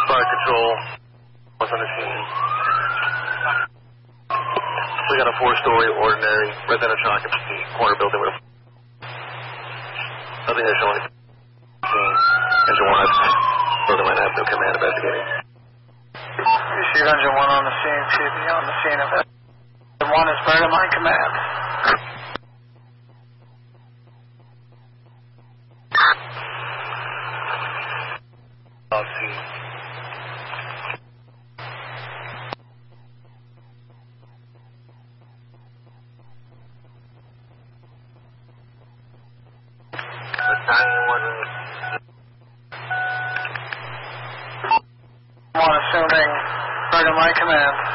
Fire control was on the scene. We got a 4-story ordinary residential occupancy corner building with nothing additional. Engine 1, Northern Line Avenue, command investigating. Receive engine 1 on the scene, CB on the scene of engine 1 is Bergen Line command. Off scene. One assuming Bergen Line command.